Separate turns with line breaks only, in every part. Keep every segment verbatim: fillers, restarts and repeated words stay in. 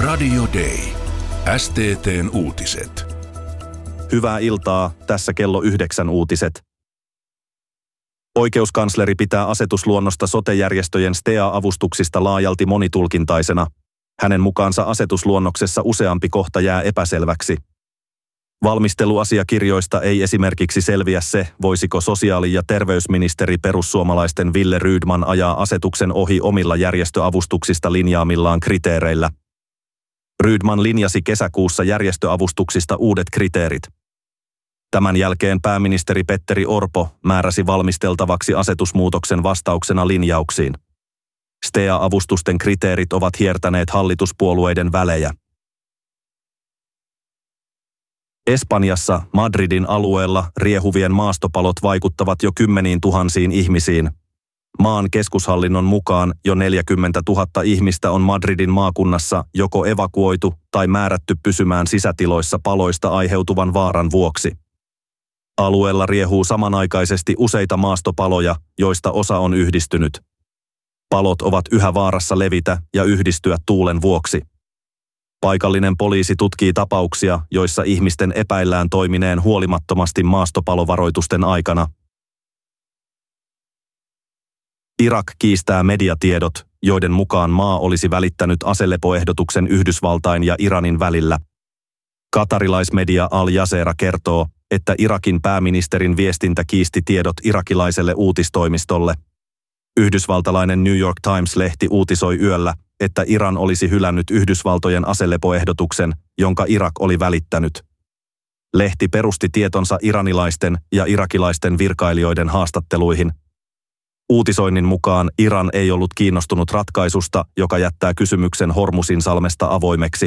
Radio Day. S T T:n uutiset.
Hyvää iltaa, tässä kello yhdeksän uutiset. Oikeuskansleri pitää asetusluonnosta sote-järjestöjen S T E A-avustuksista laajalti monitulkintaisena. Hänen mukaansa asetusluonnoksessa useampi kohta jää epäselväksi. Valmisteluasiakirjoista ei esimerkiksi selviä se, voisiko sosiaali- ja terveysministeri perussuomalaisten Wille Rydman ajaa asetuksen ohi omilla järjestöavustuksista linjaamillaan kriteereillä. Rydman linjasi kesäkuussa järjestöavustuksista uudet kriteerit. Tämän jälkeen pääministeri Petteri Orpo määräsi valmisteltavaksi asetusmuutoksen vastauksena linjauksiin. S T E A-avustusten kriteerit ovat hiertäneet hallituspuolueiden välejä. Espanjassa, Madridin alueella riehuvien maastopalot vaikuttavat jo kymmeniin tuhansiin ihmisiin. Maan keskushallinnon mukaan jo neljäkymmentätuhatta ihmistä on Madridin maakunnassa joko evakuoitu tai määrätty pysymään sisätiloissa paloista aiheutuvan vaaran vuoksi. Alueella riehuu samanaikaisesti useita maastopaloja, joista osa on yhdistynyt. Palot ovat yhä vaarassa levitä ja yhdistyä tuulen vuoksi. Paikallinen poliisi tutkii tapauksia, joissa ihmisten epäillään toimineen huolimattomasti maastopalovaroitusten aikana. Irak kiistää mediatiedot, joiden mukaan maa olisi välittänyt aselepoehdotuksen Yhdysvaltain ja Iranin välillä. Katarilaismedia Al Jazeera kertoo, että Irakin pääministerin viestintä kiisti tiedot irakilaiselle uutistoimistolle. Yhdysvaltalainen New York Times-lehti uutisoi yöllä, että Iran olisi hylännyt Yhdysvaltojen aselepoehdotuksen, jonka Irak oli välittänyt. Lehti perusti tietonsa iranilaisten ja irakilaisten virkailijoiden haastatteluihin. Uutisoinnin mukaan Iran ei ollut kiinnostunut ratkaisusta, joka jättää kysymyksen Hormuzinsalmesta avoimeksi.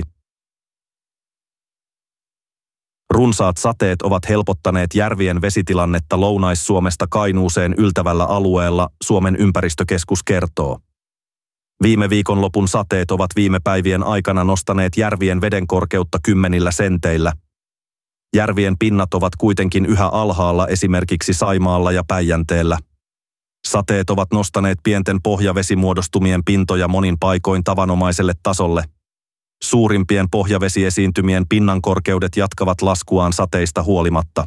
Runsaat sateet ovat helpottaneet järvien vesitilannetta Lounais-Suomesta Kainuuseen yltävällä alueella, Suomen ympäristökeskus kertoo. Viime viikonlopun sateet ovat viime päivien aikana nostaneet järvien vedenkorkeutta kymmenillä senteillä. Järvien pinnat ovat kuitenkin yhä alhaalla esimerkiksi Saimaalla ja Päijänteellä. Sateet ovat nostaneet pienten pohjavesimuodostumien pintoja monin paikoin tavanomaiselle tasolle. Suurimpien pohjavesiesiintymien pinnankorkeudet jatkavat laskuaan sateista huolimatta.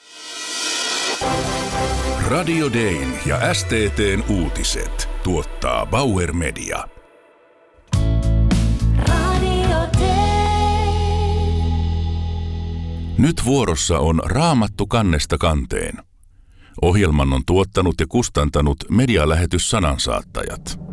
Radio Dayn ja S T T:n uutiset tuottaa Bauer Media.
Radio Day.
Nyt vuorossa on Raamattu kannesta kanteen. Ohjelman on tuottanut ja kustantanut medialähetys Sanansaattajat.